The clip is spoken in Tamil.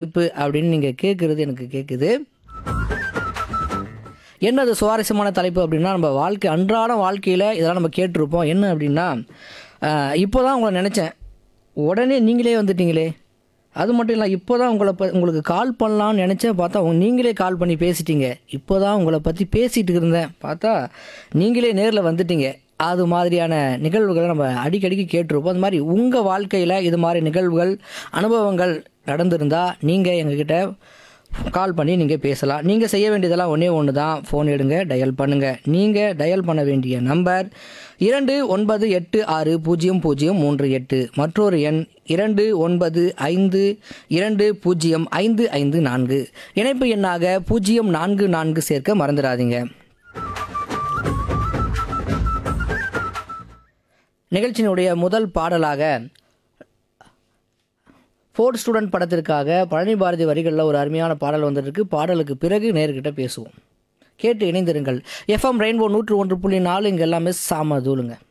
தலைப்பு அப்படின்னு நீங்கள் கேட்குறது எனக்கு கேட்குது. என்னது சுவாரஸ்யமான தலைப்பு அப்படின்னா, நம்ம அன்றாட வாழ்க்கையில் இதெல்லாம் நம்ம கேட்டிருப்போம். என்ன அப்படின்னா, இப்போ தான் உங்களை நினச்சேன், உடனே நீங்களே வந்துட்டீங்களே. அது மட்டும் இல்லை, இப்போ தான் உங்களுக்கு கால் பண்ணலான்னு நினச்சேன், பார்த்தா நீங்களே கால் பண்ணி பேசிட்டீங்க. இப்போ தான் உங்களை பற்றி பேசிகிட்டு இருந்தேன், பார்த்தா நீங்களே நேரில் வந்துட்டீங்க. அது மாதிரியான நிகழ்வுகளை நம்ம அடிக்கடிக்கு கேட்டிருப்போம். அது மாதிரி உங்கள் வாழ்க்கையில் இது மாதிரி நிகழ்வுகள், அனுபவங்கள் நடந்திருந்தால் நீங்கள் எங்ககிட்ட கால் பண்ணி நீங்கள் பேசலாம். நீங்கள் செய்ய வேண்டியதெல்லாம் ஒன்று தான், ஃபோன் எடுங்க, டயல் பண்ணுங்கள். நீங்கள் டயல் பண்ண வேண்டிய நம்பர் 29860038, மற்றொரு எண் 2952205554, இணைப்பு எண்ணாக 044 சேர்க்க மறந்துடாதீங்க. நிகழ்ச்சியினுடைய முதல் பாடலாக ஃபோர்ட் ஸ்டூடெண்ட் படத்திற்காக பழனி பாரதி வரிகளில் ஒரு அருமையான பாடல் வந்துருக்கு. பாடலுக்கு பிறகு நேர்கிட்ட பேசுவோம். கேட்டு இணைந்திருங்கள். FM ரெயின்போ 101.4, இங்கே எல்லாமே சாம தூளுங்க.